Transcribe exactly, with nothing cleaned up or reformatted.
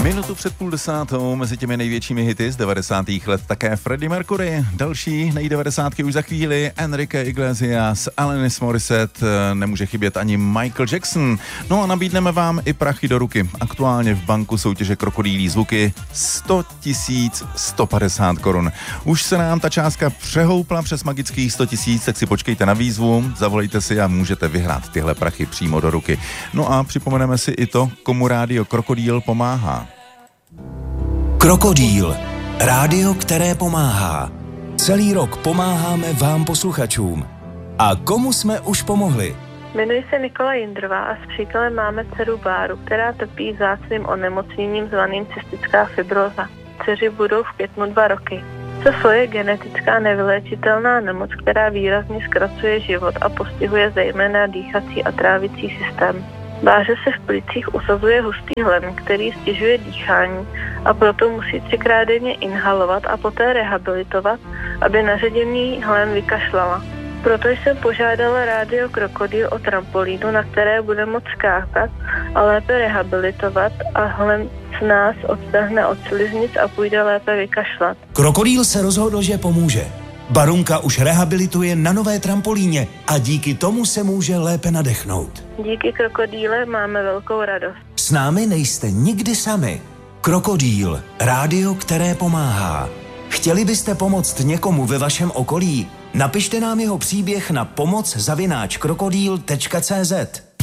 Minutu před půl desátou mezi těmi největšími hity z devadesátých let také Freddie Mercury. Další nejdevadesátky už za chvíli. Enrique Iglesias, Alanis Morissette, nemůže chybět ani Michael Jackson. No a nabídneme vám i prachy do ruky. Aktuálně v banku soutěže Krokodýlí zvuky sto tisíc sto padesát korun. Už se nám ta částka přehoupla přes magických sto tisíc, tak si počkejte na výzvu, zavolejte si a můžete vyhrát tyhle prachy přímo do ruky. No a připomeneme si i to, komu rádio Krokodýl pomáhá. Krokodýl. Rádio, které pomáhá. Celý rok pomáháme vám posluchačům. A komu jsme už pomohli? Jmenuji se Nikola Jindrová a s přítelem máme dceru Báru, která trpí vzácným onemocněním zvaným cystická fibróza. Dceři budou v květnu dva roky. C F je genetická nevyléčitelná nemoc, která výrazně zkracuje život a postihuje zejména dýchací a trávicí systém. Báře se v plicích usazuje hustý hlen, který stěžuje dýchání a proto musí třikrát denně inhalovat a poté rehabilitovat, aby naředěný hlen vykašlala. Proto jsem požádala rádio Krokodýl o trampolínu, na které bude moct skákat a lépe rehabilitovat a hlen z nás odtrhne od sliznic a půjde lépe vykašlat. Krokodýl se rozhodl, že pomůže. Barunka už rehabilituje na nové trampolíně a díky tomu se může lépe nadechnout. Díky Krokodýle máme velkou radost. S námi nejste nikdy sami. Krokodýl, rádio, které pomáhá. Chtěli byste pomoct někomu ve vašem okolí? Napište nám jeho příběh na pomoc zavináč krokodýl tečka cé zet.